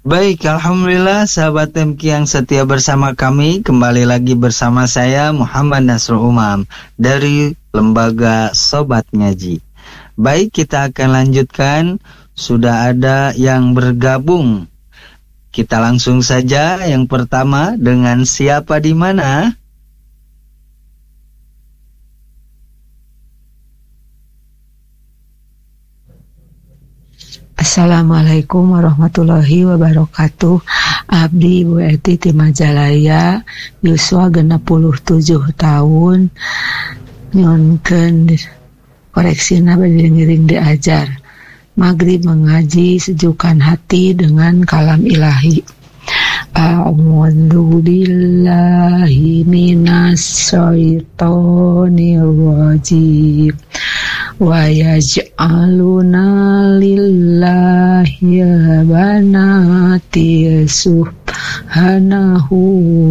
Baik, Alhamdulillah sahabat MQ yang setia bersama kami. Kembali lagi bersama saya Muhammad Nasrul Umam dari Lembaga Sobat Ngaji. Baik, kita akan lanjutkan. Sudah ada yang bergabung. Kita langsung saja yang pertama dengan siapa di mana? Assalamualaikum warahmatullahi wabarakatuh. Abdi Ibu Eti di Majalaya, yuswa 67 tahun. Nyonkeun koreksina badiring diajar. Maghrib mengaji sejukkan hati dengan kalam ilahi. A'udzu billahi minas syaitonir rajim. Wa yaj'aluna lillahi banati subhanahu